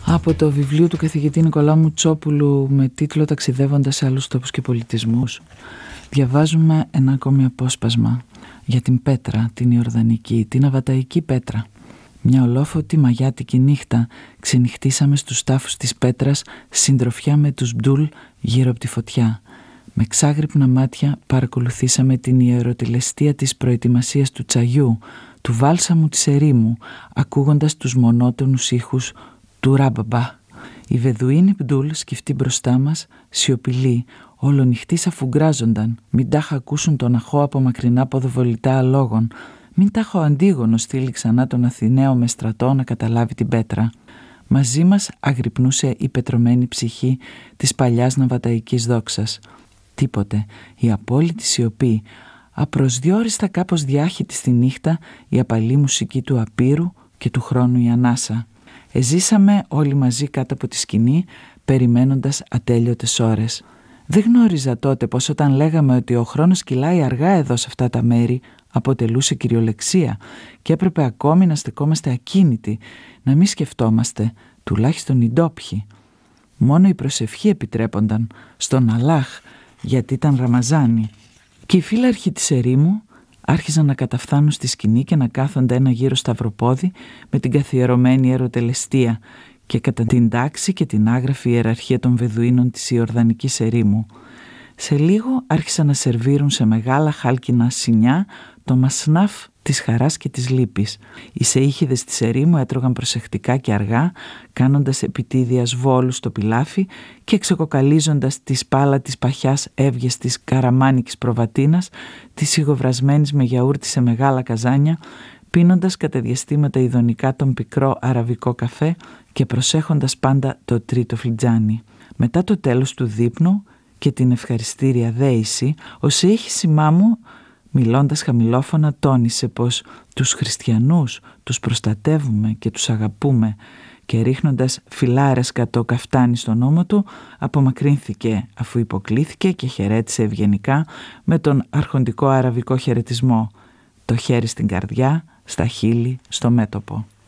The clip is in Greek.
Από το βιβλίο του καθηγητή Νικολάου Μουτσόπουλου με τίτλο «Ταξιδεύοντας σε άλλους τόπους και πολιτισμούς» διαβάζουμε ένα ακόμη απόσπασμα για την Πέτρα, την Ιορδανική, την Αβαταϊκή Πέτρα. Μια ολόφωτη μαγιάτικη νύχτα ξενυχτήσαμε στους τάφους της Πέτρας συντροφιά με τους Μπτούλ γύρω από τη φωτιά. Με ξάγρυπνα μάτια παρακολουθήσαμε την ιεροτελεστία της προετοιμασίας του τσαγιού, του βάλσαμου της ερήμου, ακούγοντας τους μονότονους ήχους του ράμπαμπα. Οι Βεδουίνοι Μπτούλ σκυφτοί μπροστά μας, σιωπηλοί, ολονυχτής αφουγκράζονταν, μην τάχα ακούσουν τον αχώ από μακρινά ποδοβολητά αλόγων, μην τάχα ο Αντίγονο στείλει ξανά τον Αθηναίο με στρατό να καταλάβει την Πέτρα. Μαζί μας αγρυπνούσε η πετρωμένη ψυχή της παλιάς ναβαταϊκής δόξας. Τίποτε, η απόλυτη σιωπή, απροσδιόριστα κάπως διάχυτη στη νύχτα η απαλή μουσική του απείρου και του χρόνου η ανάσα. Εζήσαμε όλοι μαζί κάτω από τη σκηνή, περιμένοντας ατέλειωτες ώρες. Δεν γνώριζα τότε πως όταν λέγαμε ότι ο χρόνος κυλάει αργά εδώ σε αυτά τα μέρη, αποτελούσε κυριολεξία και έπρεπε ακόμη να στεκόμαστε ακίνητοι, να μην σκεφτόμαστε, τουλάχιστον οι ντόπιοι. Μόνο η προσευχή επιτρέπονταν στον Αλλάχ, γιατί ήταν Ραμαζάνι. Και οι φύλαρχοι της ερήμου άρχιζαν να καταφθάνουν στη σκηνή και να κάθονται ένα γύρο σταυροπόδι με την καθιερωμένη ιεροτελεστία και κατά την τάξη και την άγραφη ιεραρχία των Βεδουίνων της Ιορδανικής ερήμου. Σε λίγο άρχισαν να σερβίρουν σε μεγάλα χάλκινα σινιά το μασνάφ της χαράς και της λύπης. Οι σεΐχηδες της ερήμου έτρωγαν προσεκτικά και αργά, κάνοντας επιτίδιας βόλους στο πιλάφι και ξεκοκαλίζοντας τη σπάλα της παχιάς έβγες της καραμάνικης προβατίνας, της σιγοβρασμένης με γιαούρτι σε μεγάλα καζάνια, πίνοντας κατά διαστήματα ειδονικά τον πικρό αραβικό καφέ και προσέχοντας πάντα το τρίτο φλιτζάνι. Μετά το τέλος του δείπνου και την ευχαριστήρια δέηση, ο σεΐχης ημάμου, μιλώντας χαμηλόφωνα, τόνισε πως τους χριστιανούς τους προστατεύουμε και τους αγαπούμε και ρίχνοντας φυλάρες κατ' καφτάνι στον ώμο του, απομακρύνθηκε αφού υποκλήθηκε και χαιρέτησε ευγενικά με τον αρχοντικό αραβικό χαιρετισμό, το χέρι στην καρδιά, στα χείλη, στο μέτωπο.